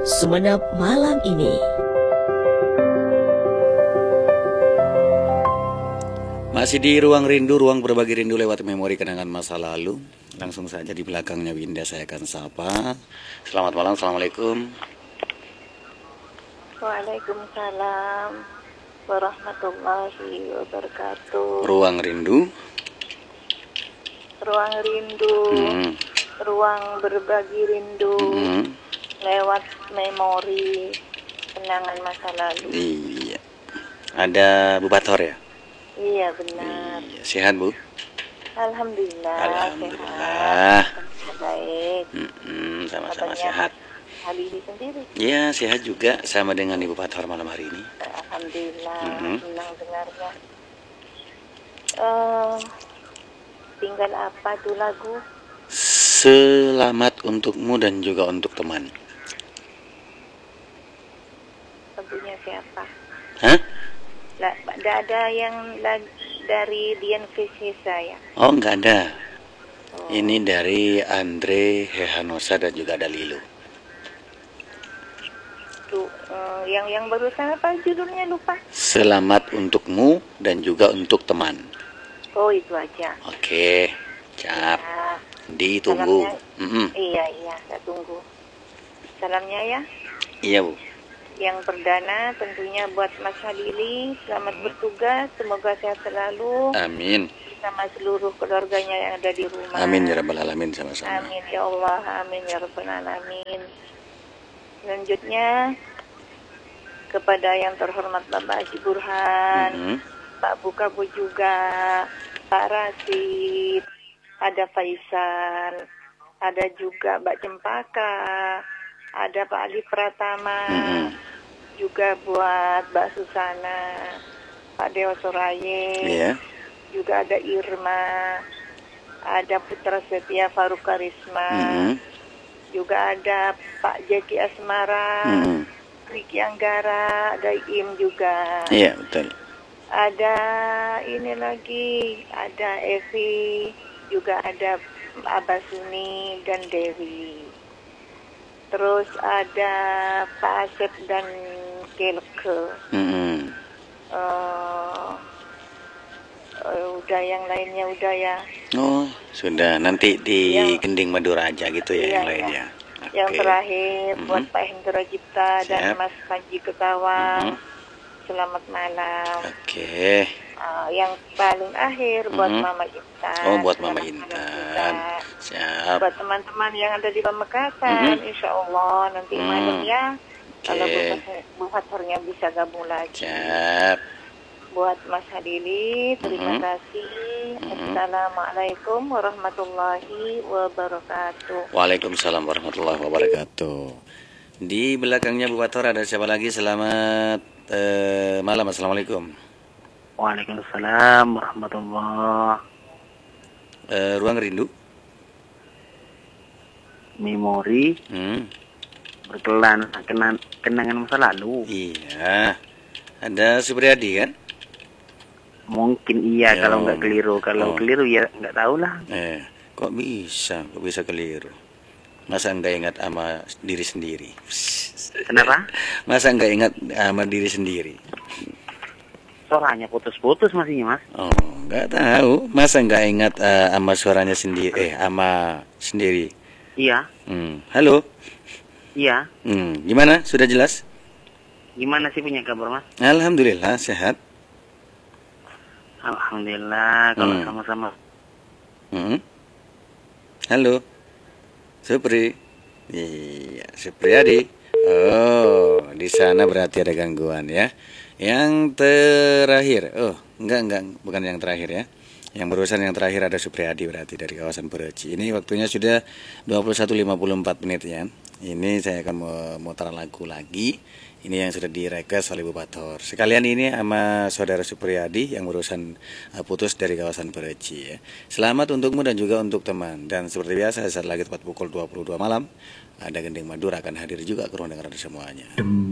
Sumeneb malam ini. Masih di ruang rindu, ruang berbagi rindu lewat memori kenangan masa lalu. Langsung saja di belakangnya Winda saya akan sapa. Selamat malam, assalamualaikum. Waalaikumsalam warahmatullahi wabarakatuh. Ruang rindu. Ruang rindu, ruang berbagi rindu lewat memori kenangan masa lalu. Iya. Ada Bu Bathor ya? Iya benar. Iya. Sehat Bu? Alhamdulillah. Alhamdulillah. Sehat. Baik. Sama-sama Katanya sehat. Habibie sendiri. Ya sehat juga sama dengan Ibu Bathor malam hari ini. Alhamdulillah. Senang dengarnya. Tinggal apa tuh lagu? Selamat untukmu dan juga untuk teman. Lagunya siapa? Hah? Ada yang dari Dian Visisa ya? Oh nggak ada. Ini dari Andre Hehanosa dan juga ada Lilo. Tuh, yang barusan apa judulnya lupa? Selamat untukmu dan juga untuk teman. Oh itu aja. Oke, cap. Nah, Ditunggu. Iya, saya tunggu. Salamnya ya. Iya Bu. Yang perdana tentunya buat Mas Halili, selamat bertugas, semoga sehat selalu. Amin. Sama seluruh keluarganya yang ada di rumah. Amin ya rabbal alamin sama-sama. Amin ya Allah, amin ya rabbal alamin. Selanjutnya kepada yang terhormat Bapak Haji Burhan, Pak Bukabu juga, Pak Rasid, ada Faisal, ada juga Mbak Cempaka, ada Pak Ali Pratama, juga buat Mbak Susana, Pak Dewa Soraye, juga ada Irma, ada Putra Setia Faruk Karisma, juga ada Pak Jeki Asmara, Riki Anggara, ada Im juga. Iya betul. Ada ini lagi, ada Evi, juga ada Abasuni dan Dewi. Terus ada Pak Asep dan Kelke. Udah yang lainnya udah ya. Oh sudah, nanti di Gending Madura aja gitu ya yang lainnya. Yang terakhir buat Pak Hendra Cipta dan Mas Panji Ketawang. Selamat malam. Oke. Yang paling akhir buat Mama Intan. Oh buat Mama Intan. Siap. Buat teman-teman yang ada di Pamekasan, insya Allah nanti malam ya. Kalau Bu Fathornya bisa gabung lagi. Siap. Buat Mas Hadili, terima kasih. Assalamualaikum warahmatullahi wabarakatuh. Waalaikumsalam warahmatullahi wabarakatuh. Di belakangnya Bu Bathor ada siapa lagi? Selamat malam, assalamualaikum. Waalaikumsalam warahmatullahi. Ruang rindu. Memori. Kenangan masa lalu. Iya. Ada Supriyadi kan? Mungkin iya kalau nggak keliru. Kalau keliru ya nggak tahu lah. Kok bisa keliru? Masa nggak ingat sama diri sendiri? Kenapa? Masa nggak ingat sama diri sendiri? Suaranya putus-putus masihnya Mas. Oh nggak tahu. Masa nggak ingat sama suaranya sendiri? Sama sendiri? Iya. Halo. Iya. Gimana? Sudah jelas? Gimana sih punya kabar Mas? Alhamdulillah sehat. Alhamdulillah kalau sama-sama. Halo, Supri. Iya, Supriyadi. Oh, di sana berarti ada gangguan ya. Yang terakhir, enggak, bukan yang terakhir ya. Yang barusan yang terakhir ada Supriyadi berarti dari kawasan Pereci. Ini waktunya sudah 21.54 menit ya. Ini saya akan memutar lagu lagi. Ini yang sudah direkes oleh Bu Bathor. Sekalian ini sama saudara Supriyadi yang urusan putus dari kawasan Pereci ya. Selamat untukmu dan juga untuk teman. Dan seperti biasa saat lagi tepat pukul 22 malam ada Gending Madura akan hadir juga ke ruang dengar semuanya.